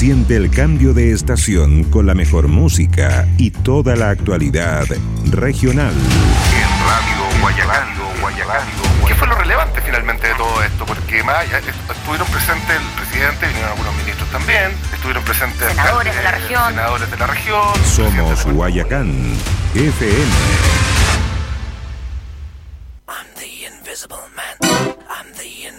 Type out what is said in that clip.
Siente el cambio de estación con la mejor música y toda la actualidad regional. En Radio Guayacán. ¿Qué fue lo relevante finalmente de todo esto? Porque más allá, estuvieron presentes el presidente, vinieron algunos ministros también, estuvieron presentes senadores de la región. Somos Guayacán FM. I'm the Invisible Man.